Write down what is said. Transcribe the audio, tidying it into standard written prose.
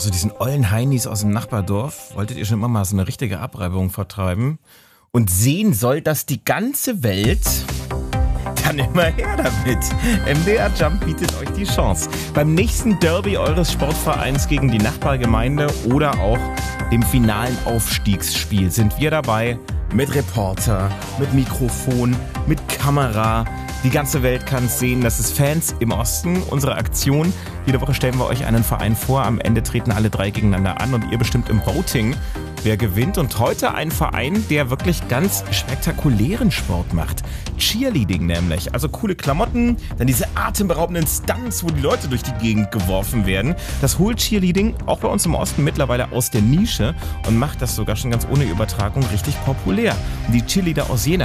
Also diesen ollen Heinis aus dem Nachbardorf wolltet ihr schon immer mal so eine richtige Abreibung vertreiben und sehen soll das die ganze Welt? Dann immer her damit. MDR Jump bietet euch die Chance. Beim nächsten Derby eures Sportvereins gegen die Nachbargemeinde oder auch dem finalen Aufstiegsspiel sind wir dabei mit Reporter, mit Mikrofon, mit Kamera. Die ganze Welt kann es sehen, das ist Fans im Osten. Unsere Aktion, jede Woche stellen wir euch einen Verein vor. Am Ende treten alle drei gegeneinander an und ihr bestimmt im Voting, wer gewinnt. Und heute ein Verein, der wirklich ganz spektakulären Sport macht. Cheerleading nämlich. Also coole Klamotten, dann diese atemberaubenden Stunts, wo die Leute durch die Gegend geworfen werden. Das holt Cheerleading auch bei uns im Osten mittlerweile aus der Nische und macht das sogar schon ganz ohne Übertragung richtig populär. Und die Cheerleader aus Jena,